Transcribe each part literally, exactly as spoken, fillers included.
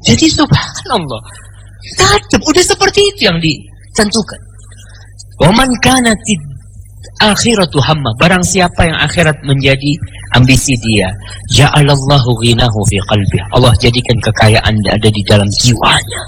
Jadi subhanallah, tajam, udah seperti itu yang ditentukan. Wa man kanatid akhiratu hamma, barang siapa yang akhirat menjadi ambisi dia, ja'alallahu ghinahu fi qalbih, Allah jadikan kekayaan ada di dalam jiwanya.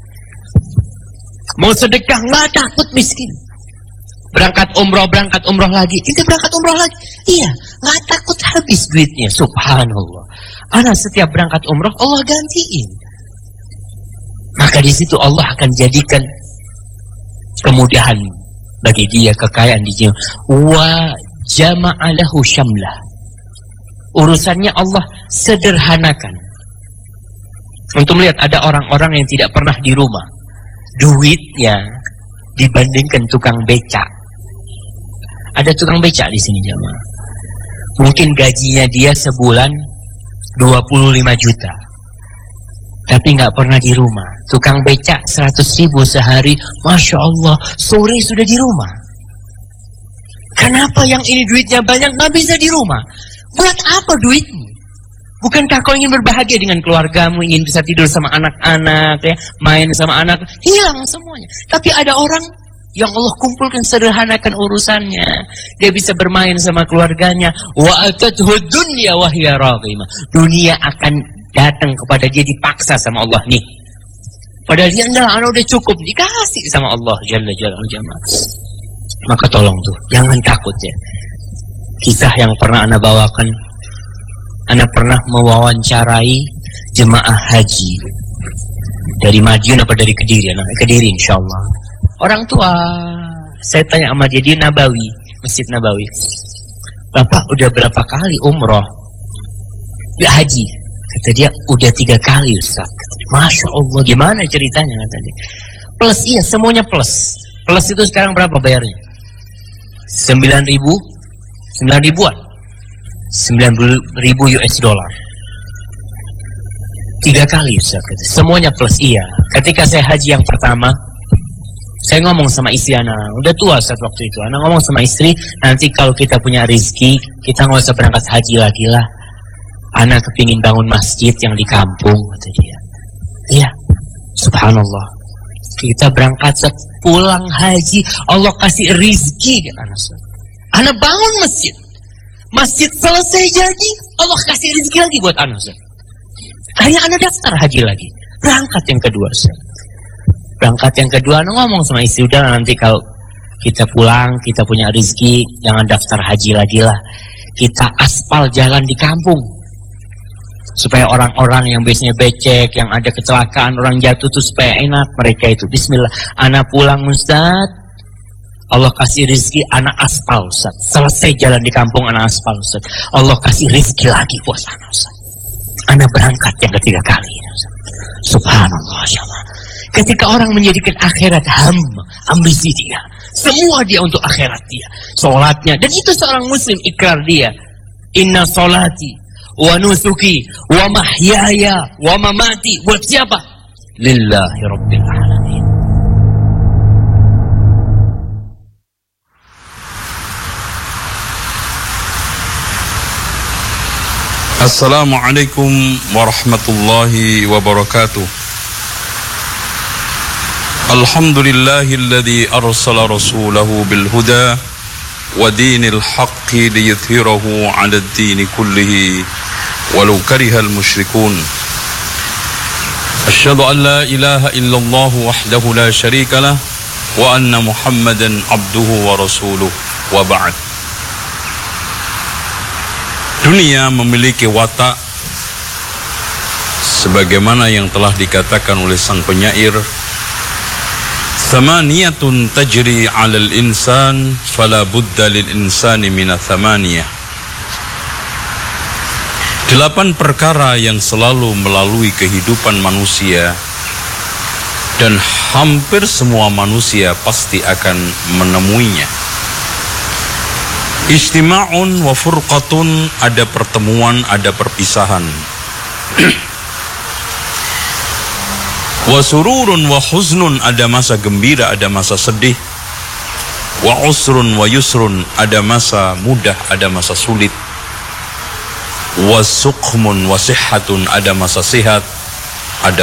Mau sedekah nggak takut miskin. Berangkat umroh, berangkat umroh lagi, kita berangkat umroh lagi, iya, nggak takut habis duitnya. Subhanallah. Anak setiap berangkat umroh Allah gantiin. Maka di situ Allah akan jadikan kemudahan bagi dia, kekayaan di jiwa. Wa jama'alahu syamlah. Urusannya Allah sederhanakan. Untuk melihat ada orang-orang yang tidak pernah di rumah, duitnya dibandingkan tukang becak. Ada tukang becak di sini jamaah. Mungkin gajinya dia sebulan dua puluh lima juta, tapi nggak pernah di rumah. Tukang becak seratus ribu sehari, masya Allah, sore sudah di rumah. Kenapa yang ini duitnya banyak nggak bisa di rumah? Buat apa duitmu? Bukankah kau ingin berbahagia dengan keluargamu, ingin bisa tidur sama anak-anak, ya, main sama anak, hilang semuanya. Tapi ada orang yang Allah kumpulkan, sederhanakan urusannya. Dia bisa bermain sama keluarganya. Wa atathu dunya wa hiya raghimah. Dunia akan datang kepada dia dipaksa sama Allah nih. Padahal dia enggak, anak udah cukup, dikasih sama Allah Jalla Jalaluhu jamaah. Maka tolong tuh, jangan takut ya. Kisah yang pernah Anda bawakan, Anda pernah mewawancarai jemaah haji dari Madiun apa dari Kediri? Nah, Kediri insyaallah. Orang tua, saya tanya sama dia di Nabawi, Masjid Nabawi, Bapak udah berapa kali umroh? Ya haji. Kata dia, udah tiga kali Ustaz. Masya Allah, gimana ceritanya? Kata dia. Plus, iya semuanya plus. Plus itu sekarang berapa bayarnya? Sembilan ribu, sembilan ribuan, sembilan ribu U S dollar. Tiga kali Ustaz. Semuanya plus, iya. Ketika saya haji yang pertama, saya ngomong sama istri anak, udah tua saat waktu itu. Anak ngomong sama istri, nanti kalau kita punya rezeki, kita nggak usah berangkat haji lagi lah. Anak kepingin bangun masjid yang di kampung, kata dia. Iya, subhanallah. Kita berangkat pulang haji, Allah kasih rezeki anak. Anak bangun masjid, masjid selesai jadi, Allah kasih rezeki lagi buat anak. Akhirnya anak daftar haji lagi, berangkat yang kedua. Berangkat yang kedua, anak ngomong sama istri, udah nanti kalau kita pulang, kita punya rezeki, jangan daftar haji lagi lah. Kita aspal jalan di kampung. Supaya orang-orang yang biasanya becek, yang ada kecelakaan, orang jatuh tuh supaya enak mereka itu. Bismillah, anak pulang Ustaz, Allah kasih rezeki, anak aspal Ustaz. Selesai jalan di kampung, anak aspal Ustaz. Allah kasih rezeki lagi buat anak Ustaz. Anak berangkat yang ketiga kali Ustaz. Subhanallah, Allah. Ketika orang menjadikan akhirat ham, ambisi dia, semua dia untuk akhirat dia, sholatnya, dan itu seorang muslim ikrar dia, inna sholati wa nusuki wa mahyaya wa mamati, buat siapa? Lillahi rabbil alamin. Assalamualaikum warahmatullahi wabarakatuh. Alhamdulillahilladzi arsala rasulahu bil huda wa dinil haqqi liyudhhirahu 'ala ad-dini kullihi walau karihal musyrikun. Asyhadu an la ilaha illallah wahdahu la syarika lah wa anna Muhammadan abduhu wa rasuluh wa ba'd. Dunia memiliki watak sebagaimana yang telah dikatakan oleh sang penyair, Thamaniyatun tajri 'alal insan fala budda lil insani minat thamaniyah. Delapan perkara yang selalu melalui kehidupan manusia dan hampir semua manusia pasti akan menemuinya. Istima'un wa furqatun, ada pertemuan, ada perpisahan. Wa sururun wa huznun, ada masa gembira, ada masa sedih. Wa usrun wa yusrun, ada masa mudah, ada masa sulit. Wa suqmun wa sihhatun, ada masa sehat,